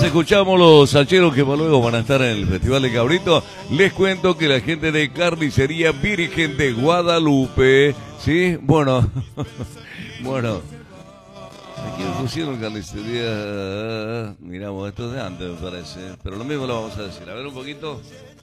escuchamos los hacheros que luego van a estar en el Festival de Cabrito. Les cuento que la gente de Carnicería Virgen de Guadalupe, ¿sí? Bueno, bueno. Aquí me pusieron carnicería. Miramos, esto es de antes, me parece. Pero lo mismo lo vamos a decir. A ver un poquito.